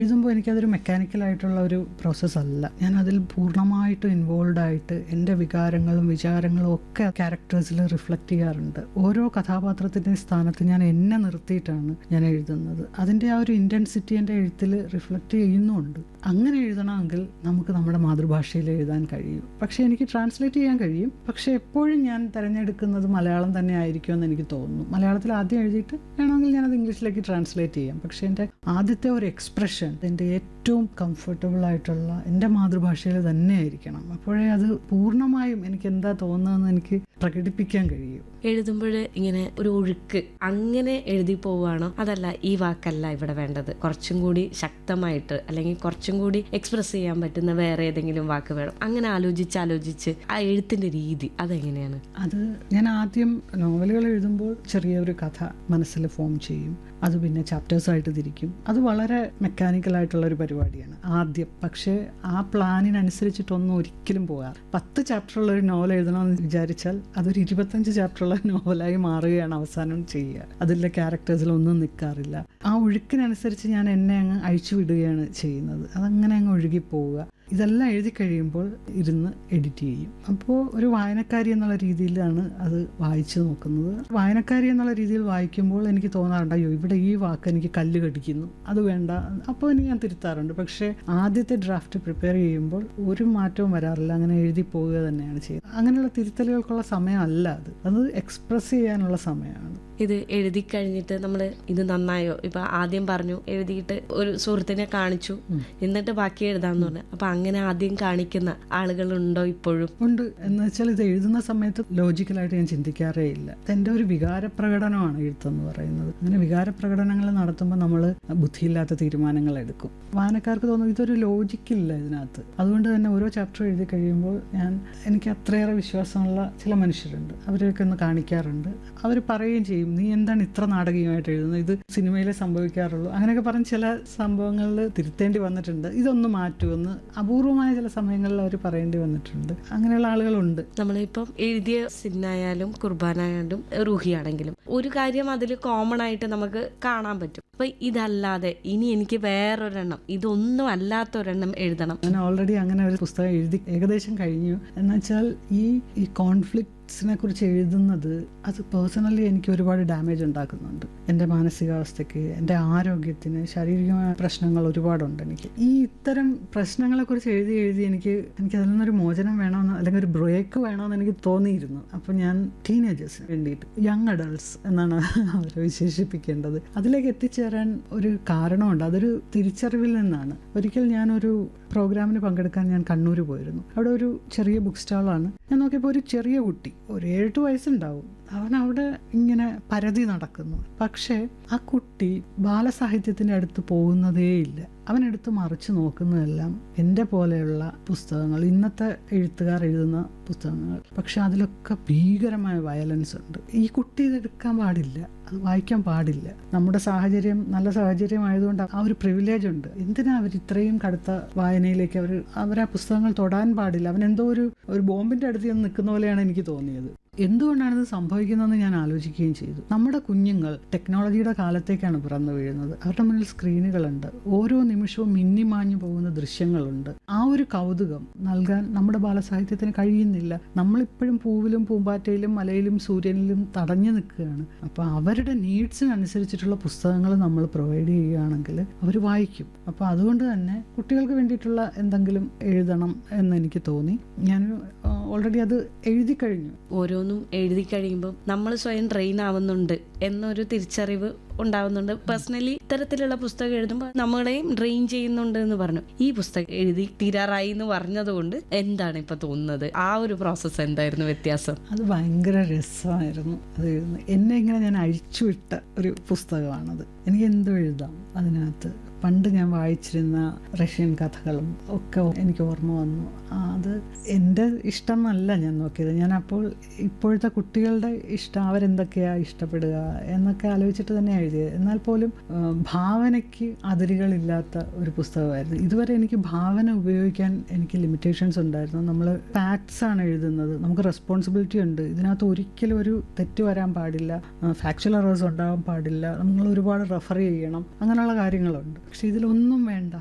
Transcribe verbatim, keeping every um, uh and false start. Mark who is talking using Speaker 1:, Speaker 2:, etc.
Speaker 1: എഴുതുമ്പോൾ എനിക്കതൊരു മെക്കാനിക്കലായിട്ടുള്ള ഒരു പ്രോസസ്സ് അല്ല. ഞാൻ അതിൽ പൂർണ്ണമായിട്ടും ഇൻവോൾവ് ആയിട്ട് എൻ്റെ വികാരങ്ങളും വിചാരങ്ങളും ഒക്കെ ക്യാരക്ടേഴ്സിൽ റിഫ്ലക്റ്റ് ചെയ്യാറുണ്ട്. ഓരോ കഥാപാത്രത്തിൻ്റെ സ്ഥാനത്ത് ഞാൻ എന്നെ നിർത്തിയിട്ടാണ് ഞാൻ എഴുതുന്നത്. അതിൻ്റെ ആ ഒരു ഇൻറ്റൻസിറ്റി എൻ്റെ എഴുത്തിൽ റിഫ്ലക്റ്റ് ചെയ്യുന്നുമുണ്ട്. അങ്ങനെ എഴുതണമെങ്കിൽ നമുക്ക് നമ്മുടെ മാതൃഭാഷയിൽ എഴുതാൻ കഴിയും. പക്ഷേ എനിക്ക് ട്രാൻസ്ലേറ്റ് ചെയ്യാൻ കഴിയും. പക്ഷേ എപ്പോഴും ഞാൻ തിരഞ്ഞെടുക്കുന്നത് മലയാളം തന്നെ ആയിരിക്കുമെന്ന് എനിക്ക് തോന്നുന്നു. മലയാളത്തിൽ ആദ്യം എഴുതിയിട്ട് വേണമെങ്കിൽ ഞാനത് ഇംഗ്ലീഷിലേക്ക് ട്രാൻസ്ലേറ്റ് ചെയ്യാം. പക്ഷേ എൻ്റെ ആദ്യത്തെ ഒരു എക്സ്പ്രഷൻ എൻ്റെ ഏറ്റവും കംഫർട്ടബിൾ ആയിട്ടുള്ള എൻ്റെ മാതൃഭാഷയിൽ തന്നെ ആയിരിക്കണം. അപ്പോഴേ അത് പൂർണ്ണമായും എനിക്ക് എന്താ തോന്നുന്നതെന്ന് എനിക്ക് പ്രകടിപ്പിക്കാൻ കഴിയും.
Speaker 2: എഴുതുമ്പോൾ ഇങ്ങനെ ഒരു ഒഴുക്ക് അങ്ങനെ എഴുതി പോവുകയാണോ, അതല്ല ഈ വാക്കല്ല ഇവിടെ വേണ്ടത്, കുറച്ചും കൂടി ശക്തമായിട്ട് അല്ലെങ്കിൽ കുറച്ചും കൂടി എക്സ്പ്രസ് ചെയ്യാൻ പറ്റുന്ന വേറെ ഏതെങ്കിലും വാക്ക് വേണം, അങ്ങനെ ആലോചിച്ച് ആലോചിച്ച് ആ എഴുത്തിന്റെ രീതി അതെങ്ങനെയാണ്?
Speaker 1: അത് ഞാൻ ആദ്യം നോവലുകൾ എഴുതുമ്പോൾ ചെറിയൊരു കഥ മനസ്സിൽ ഫോം ചെയ്യും. അത് പിന്നെ ചാപ്റ്റേഴ്സായിട്ട് തിരിക്കും. അത് വളരെ മെക്കാനിക്കലായിട്ടുള്ള ഒരു പരിപാടിയാണ് ആദ്യം. പക്ഷേ ആ പ്ലാനിനനുസരിച്ചിട്ടൊന്നും ഒരിക്കലും പോകാറ്. പത്ത് ചാപ്റ്ററുള്ള ഒരു നോവൽ എഴുതണമെന്ന് വിചാരിച്ചാൽ അതൊരു ഇരുപത്തഞ്ച് ചാപ്റ്ററുള്ള നോവലായി മാറുകയാണ് അവസാനം ചെയ്യുക. അതിലെ ക്യാരക്ടേഴ്സിലൊന്നും നിൽക്കാറില്ല. ആ ഒഴുക്കിനനുസരിച്ച് ഞാൻ എന്നെ അങ്ങ് അഴിച്ചു വിടുകയാണ് ചെയ്യുന്നത്. അതങ്ങനെ അങ്ങ് ഒഴുകിപ്പോവുക. ഇതെല്ലാം എഴുതി കഴിയുമ്പോൾ ഇരുന്ന് എഡിറ്റ് ചെയ്യും. അപ്പോൾ ഒരു വായനക്കാരി എന്നുള്ള രീതിയിലാണ് അത് വായിച്ചു നോക്കുന്നത്. വായനക്കാരി എന്നുള്ള രീതിയിൽ വായിക്കുമ്പോൾ എനിക്ക് തോന്നാറുണ്ട്, അയ്യോ ഇവിടെ ഈ വാക്ക് എനിക്ക് കല്ല് കടിക്കുന്നു, അത് വേണ്ട. അപ്പോൾ എനിക്ക് ഞാൻ തിരുത്താറുണ്ട്. പക്ഷേ ആദ്യത്തെ ഡ്രാഫ്റ്റ് പ്രിപ്പയർ ചെയ്യുമ്പോൾ ഒരു മാറ്റവും വരാറില്ല. അങ്ങനെ എഴുതി പോവുക തന്നെയാണ് ചെയ്യുന്നത്. അങ്ങനെയുള്ള തിരുത്തലുകൾക്കുള്ള സമയമല്ല അത്. അത് എക്സ്പ്രസ് ചെയ്യാനുള്ള സമയമാണ്.
Speaker 2: ഇത് എഴുതി കഴിഞ്ഞിട്ട് നമ്മൾ ഇത് നന്നായോ, ഇപ്പൊ ആദ്യം പറഞ്ഞു എഴുതിയിട്ട് ഒരു സുഹൃത്തിനെ കാണിച്ചു എന്നിട്ട് ബാക്കി എഴുതാന്ന് പറഞ്ഞു. അപ്പൊ അങ്ങനെ ആദ്യം കാണിക്കുന്ന ആളുകളുണ്ടോ ഇപ്പോഴും?
Speaker 1: ഉണ്ട്. എന്ന് വെച്ചാൽ ഇത് എഴുതുന്ന സമയത്ത് ലോജിക്കലായിട്ട് ഞാൻ ചിന്തിക്കാറേ ഇല്ല. എൻ്റെ ഒരു വികാര പ്രകടനമാണ് എഴുത്തെന്ന് പറയുന്നത്. അങ്ങനെ വികാര പ്രകടനങ്ങൾ നടത്തുമ്പോൾ നമ്മൾ ബുദ്ധിയില്ലാത്ത തീരുമാനങ്ങൾ എടുക്കും. വായനക്കാർക്ക് തോന്നുന്നു ഇതൊരു ലോജിക്കില്ല ഇതിനകത്ത്. അതുകൊണ്ട് തന്നെ ഓരോ ചാപ്റ്റർ എഴുതി കഴിയുമ്പോൾ ഞാൻ എനിക്ക് അത്രയേറെ വിശ്വാസമുള്ള ചില മനുഷ്യരുണ്ട്, അവരെയൊക്കെ ഒന്ന് കാണിക്കാറുണ്ട്. അവർ പറയുകയും ചെയ്യും, നീ എന്താണ് ഇത്ര നാടകീയമായിട്ട് എഴുതുന്നത്, ഇത് സിനിമയിലെ സംഭവിക്കാറുള്ളൂ, അങ്ങനെയൊക്കെ പറഞ്ഞ് ചില സംഭവങ്ങളിൽ തിരുത്തേണ്ടി വന്നിട്ടുണ്ട്. ഇതൊന്ന് മാറ്റുമെന്ന് അപൂർവമായ ചില സമയങ്ങളിൽ അവർ പറയേണ്ടി വന്നിട്ടുണ്ട്. അങ്ങനെയുള്ള ആളുകളുണ്ട്.
Speaker 2: നമ്മളിപ്പം എഴുതിയ സിന്നായാലും കുർബാനായാലും റൂഹിയാണെങ്കിലും ഒരു കാര്യം അതിൽ കോമൺ ആയിട്ട് നമുക്ക് കാണാൻ പറ്റും. അപ്പൊ ഇതല്ലാതെ ഇനി എനിക്ക് വേറൊരെണ്ണം, ഇതൊന്നും അല്ലാത്തൊരെണ്ണം എഴുതണം.
Speaker 1: ഞാൻ ഓൾറെഡി അങ്ങനെ ഒരു പുസ്തകം എഴുതി ഏകദേശം കഴിഞ്ഞു. എന്നുവെച്ചാൽ ഈ ഈ കോൺഫ്ലിക്ട്സിനെ കുറിച്ച് എഴുതുന്നത് അത് പേഴ്സണലി എനിക്ക് ഒരുപാട് ഡാമേജ് ഉണ്ടാക്കുന്നുണ്ട്. എൻ്റെ മാനസികാവസ്ഥയ്ക്ക്, എൻ്റെ ആരോഗ്യത്തിന്, ശാരീരികമായ പ്രശ്നങ്ങൾ ഒരുപാടുണ്ട് എനിക്ക്. ഈ ഇത്തരം പ്രശ്നങ്ങളെ കുറിച്ച് എഴുതി എഴുതി എനിക്ക് എനിക്ക് അതിൽ നിന്നൊരു മോചനം വേണമെന്ന് അല്ലെങ്കിൽ ഒരു ബ്രേക്ക് വേണമെന്ന് എനിക്ക് തോന്നിയിരുന്നു. അപ്പോൾ ഞാൻ ടീനേജേഴ്സിന് വേണ്ടിയിട്ട്, യങ് അഡൾട്ട്സ് എന്നാണ് അവരെ വിശേഷിപ്പിക്കേണ്ടത്, അതിലേക്ക് എത്തിച്ചേരാൻ ഒരു കാരണമുണ്ട്. അതൊരു തിരിച്ചറിവിൽ നിന്നാണ്. ഒരിക്കൽ ഞാനൊരു പ്രോഗ്രാമിന് പങ്കെടുക്കാൻ ഞാൻ കണ്ണൂർ പോയിരുന്നു. അവിടെ ഒരു ചെറിയ ബുക്ക് സ്റ്റാളാണ്. ഞാൻ നോക്കിയപ്പോൾ ഒരു ചെറിയ കുട്ടി, ഒരു ഏഴെട്ട് വയസ്സുണ്ടാവും, അവൻ അവിടെ ഇങ്ങനെ പരതി നടക്കുന്നു. പക്ഷേ ആ കുട്ടി ബാലസാഹിത്യത്തിൻ്റെ അടുത്ത് പോകുന്നതേയില്ല. അവനെടുത്ത് മറിച്ച് നോക്കുന്നതെല്ലാം എൻ്റെ പോലെയുള്ള പുസ്തകങ്ങൾ, ഇന്നത്തെ എഴുത്തുകാർ എഴുതുന്ന പുസ്തകങ്ങൾ. പക്ഷെ അതിലൊക്കെ ഭീകരമായ വയലൻസ് ഉണ്ട്. ഈ കുട്ടി ഇതെടുക്കാൻ പാടില്ല, അത് വായിക്കാൻ പാടില്ല. നമ്മുടെ സാഹചര്യം നല്ല സാഹചര്യമായതുകൊണ്ട് ആ ഒരു പ്രിവിലേജ് ഉണ്ട്. എന്തിനാ അവർ ഇത്രയും കടുത്ത വായനയിലേക്ക് അവർ അവരാ പുസ്തകങ്ങൾ തൊടാൻ പാടില്ല? അവൻ എന്തോ ഒരു ഒരു ബോംബിൻ്റെ അടുത്ത് ചെന്ന് നിൽക്കുന്ന പോലെയാണ് എനിക്ക് തോന്നിയത്. എന്തുകൊണ്ടാണ് ഇത് സംഭവിക്കുന്നതെന്ന് ഞാൻ ആലോചിക്കുകയും ചെയ്തു. നമ്മുടെ കുഞ്ഞുങ്ങൾ ടെക്നോളജിയുടെ കാലത്തേക്കാണ് പിറന്നു വീഴുന്നത്. അവരുടെ മുന്നിൽ സ്ക്രീനുകളുണ്ട്, ഓരോ നിമിഷവും മിന്നിമാഞ്ഞു പോകുന്ന ദൃശ്യങ്ങളുണ്ട്. ആ ഒരു കൗതുകം നൽകാൻ നമ്മുടെ ബാലസാഹിത്യത്തിന് കഴിയുന്നില്ല. നമ്മളിപ്പോഴും പൂവിലും പൂമ്പാറ്റയിലും മലയിലും സൂര്യനിലും തടഞ്ഞു നിൽക്കുകയാണ്. അപ്പോൾ അവരുടെ നീഡ്സിനനുസരിച്ചിട്ടുള്ള പുസ്തകങ്ങൾ നമ്മൾ പ്രൊവൈഡ് ചെയ്യുകയാണെങ്കിൽ അവർ വായിക്കും. അപ്പോൾ അതുകൊണ്ട് തന്നെ കുട്ടികൾക്ക് വേണ്ടിയിട്ടുള്ള എന്തെങ്കിലും എഴുതണം എന്ന് എനിക്ക് തോന്നി. ഞാൻ ഓൾറെഡി അത് എഴുതി കഴിഞ്ഞു.
Speaker 2: ഓരോന്നും എഴുതി കഴിയുമ്പോൾ നമ്മൾ സ്വയം ട്രെയിൻ ആവുന്നുണ്ട് എന്നൊരു തിരിച്ചറിവ് ഉണ്ടാവുന്നുണ്ട്. പേഴ്സണലി ഇത്തരത്തിലുള്ള പുസ്തകം എഴുതുമ്പോൾ നമ്മളെയും ഡ്രെയിൻ ചെയ്യുന്നുണ്ട് എന്ന് പറഞ്ഞു. ഈ പുസ്തകം എഴുതി തീരാറായി എന്ന് പറഞ്ഞതുകൊണ്ട് എന്താണ് ഇപ്പൊ തോന്നുന്നത്? ആ ഒരു പ്രോസസ്സ് എന്തായിരുന്നു വ്യത്യാസം?
Speaker 1: അത് ഭയങ്കര രസമായിരുന്നു അത് എഴുതുന്നത്. എന്നെ ഇങ്ങനെ ഞാൻ അഴിച്ചുവിട്ട ഒരു പുസ്തകമാണത്. എനിക്ക് എന്തും എഴുതാം അതിനകത്ത്. പണ്ട് ഞാൻ വായിച്ചിരുന്ന റഷ്യൻ കഥകളും ഒക്കെ എനിക്ക് ഓർമ്മ വന്നു. അത് എൻ്റെ ഇഷ്ടം എന്നല്ല ഞാൻ നോക്കിയത്. ഞാൻ അപ്പോൾ ഇപ്പോഴത്തെ കുട്ടികളുടെ ഇഷ്ടം, അവരെന്തൊക്കെയാണ് ഇഷ്ടപ്പെടുക എന്നൊക്കെ ആലോചിച്ചിട്ട് തന്നെ എഴുതിയത്. എന്നാൽ പോലും ഭാവനയ്ക്ക് അതിരുകളില്ലാത്ത ഒരു പുസ്തകമായിരുന്നു. ഇതുവരെ എനിക്ക് ഭാവന ഉപയോഗിക്കാൻ എനിക്ക് ലിമിറ്റേഷൻസ് ഉണ്ടായിരുന്നു. നമ്മൾ ഫാക്ട്സ് ആണ് എഴുതുന്നത്, നമുക്ക് റെസ്പോൺസിബിലിറ്റി ഉണ്ട്. ഇതിനകത്ത് ഒരിക്കലും ഒരു തെറ്റ് വരാൻ പാടില്ല, ഫാക്ച്വൽ എറേഴ്സ് ഉണ്ടാവാൻ പാടില്ല, നമ്മൾ ഒരുപാട് റെഫർ ചെയ്യണം, അങ്ങനെയുള്ള കാര്യങ്ങളുണ്ട്. പക്ഷെ ഇതിലൊന്നും വേണ്ട.